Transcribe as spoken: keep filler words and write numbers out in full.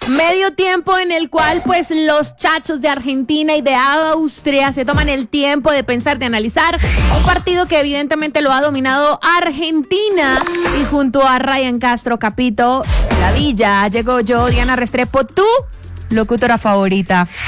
Medio tiempo en el cual pues los chachos de Argentina y de Austria se toman el tiempo de pensar, de analizar un partido que evidentemente lo ha dominado Argentina, y junto a Ryan Castro, Capito, La Villa, llegó yo, Diana Restrepo, tu locutora favorita.